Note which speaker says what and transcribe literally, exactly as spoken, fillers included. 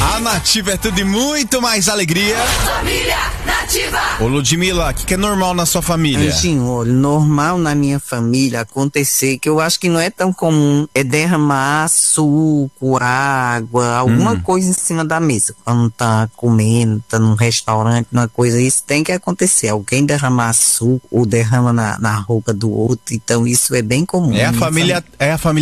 Speaker 1: A Nativa é tudo e muito mais alegria.
Speaker 2: Família Nativa.
Speaker 1: Ô Ludmila, o que, que é normal na sua família?
Speaker 3: Anjinho, olha, normal na minha família acontecer, que eu acho que não é tão comum, é derramar suco, água, alguma
Speaker 1: Hum.
Speaker 3: coisa em cima da mesa. Quando tá comendo, tá num restaurante, uma coisa, isso tem que acontecer. Alguém derramar suco ou derrama na, na roupa do outro, então isso é bem comum.
Speaker 1: É a
Speaker 3: na minha
Speaker 1: família, é a família